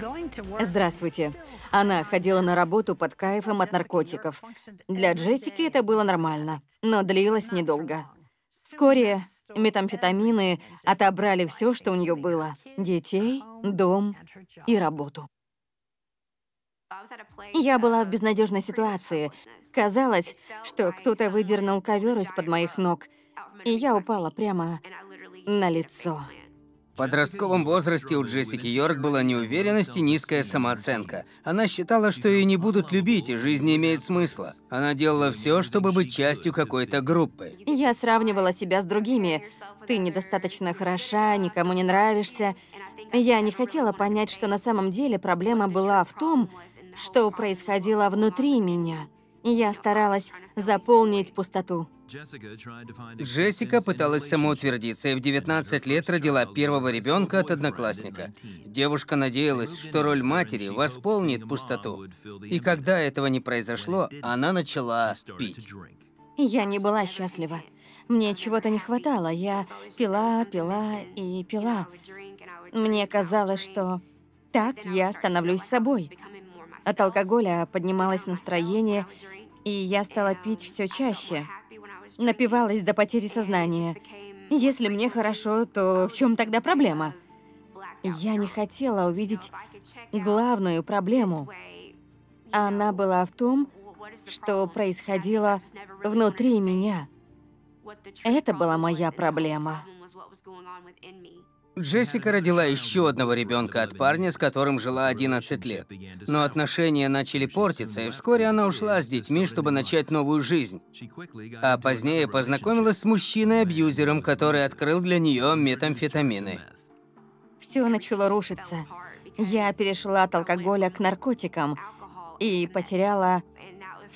Здравствуйте. Она ходила на работу под кайфом от наркотиков. Для Джессики это было нормально, но длилось недолго. Вскоре метамфетамины отобрали все, что у нее было: детей, дом и работу. Я была в безнадежной ситуации. Казалось, что кто-то выдернул ковер из-под моих ног, и я упала прямо на лицо. В подростковом возрасте у Джессики Йорк была неуверенность и низкая самооценка. Она считала, что ее не будут любить, и жизнь не имеет смысла. Она делала все, чтобы быть частью какой-то группы. Я сравнивала себя с другими. Ты недостаточно хороша, никому не нравишься. Я не хотела понять, что на самом деле проблема была в том, что происходило внутри меня. Я старалась заполнить пустоту. Джессика пыталась самоутвердиться и в 19 лет родила первого ребенка от одноклассника. Девушка надеялась, что роль матери восполнит пустоту. И когда этого не произошло, она начала пить. Я не была счастлива. Мне чего-то не хватало. Я пила и пила. Мне казалось, что так я становлюсь собой. От алкоголя поднималось настроение, и я стала пить все чаще. Напивалась до потери сознания. Если мне хорошо, то в чем тогда проблема? Я не хотела увидеть главную проблему. Она была в том, что происходило внутри меня. Это была моя проблема. Джессика родила еще одного ребенка от парня, с которым жила 11 лет. Но отношения начали портиться, и вскоре она ушла с детьми, чтобы начать новую жизнь. А позднее познакомилась с мужчиной-абьюзером, который открыл для нее метамфетамины. Все начало рушиться. Я перешла от алкоголя к наркотикам и потеряла